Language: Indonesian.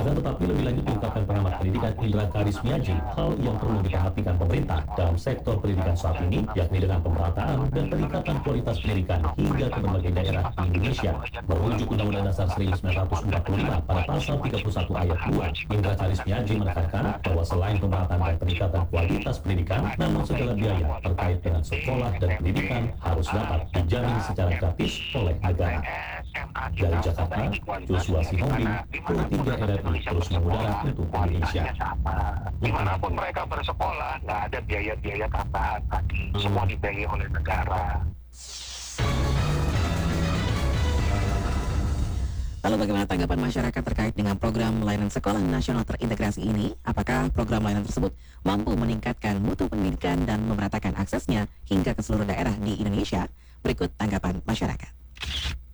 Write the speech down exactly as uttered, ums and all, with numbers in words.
Akan tetapi lebih lanjut diungkapkan pengamat pendidikan Indra Karismiaji, hal yang perlu diperhatikan pemerintah dalam sektor pendidikan saat ini, yakni dengan pemerataan dan peningkatan kualitas pendidikan hingga ke berbagai daerah di Indonesia. Merujuk Undang-Undang Dasar seribu sembilan ratus empat puluh lima pada pasal tiga puluh satu ayat dua, Indra Karismiaji menekankan bahwa selain pemerataan dan peningkatan kualitas pendidikan, namun segala biaya terkait dengan sekolah dan pendidikan harus dapat dijamin secara gratis oleh negara. Dari Jakarta, Joshua Sihombing, Pro tiga R R I terus mengudara untuk Indonesia. Dimanapun mereka bersekolah, nggak ada biaya-biaya tambahan tadi, semua dibiayai oleh negara. Lalu bagaimana tanggapan masyarakat terkait dengan program layanan sekolah nasional terintegrasi ini? Apakah program layanan tersebut mampu meningkatkan mutu pendidikan dan memeratakan aksesnya hingga ke seluruh daerah di Indonesia? Berikut tanggapan masyarakat.